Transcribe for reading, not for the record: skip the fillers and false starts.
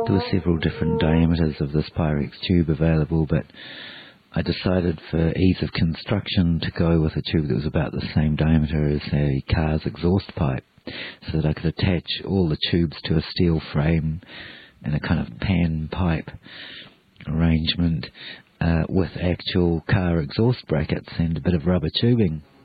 There were several different diameters of this Pyrex tube available, but I decided for ease of construction to go with a tube that was about the same diameter as a car's exhaust pipe, so that I could attach all the tubes to a steel frame in a kind of pan pipe arrangement with actual car exhaust brackets and a bit of rubber tubing.